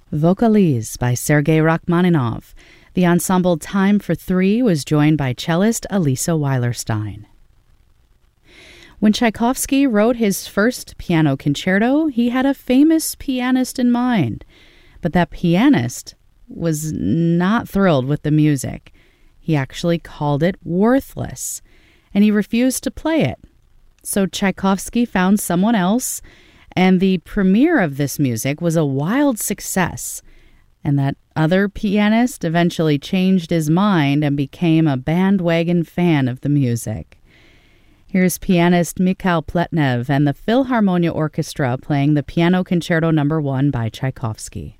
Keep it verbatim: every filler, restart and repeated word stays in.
Vocalize by Sergei Rachmaninoff. The ensemble Time for Three was joined by cellist Elisa Weilerstein. When Tchaikovsky wrote his first piano concerto, he had a famous pianist in mind. But that pianist was not thrilled with the music. He actually called it worthless, and he refused to play it. So Tchaikovsky found someone else, and the premiere of this music was a wild success. And that other pianist eventually changed his mind and became a bandwagon fan of the music. Here's pianist Mikhail Pletnev and the Philharmonia Orchestra playing the Piano Concerto Number One by Tchaikovsky.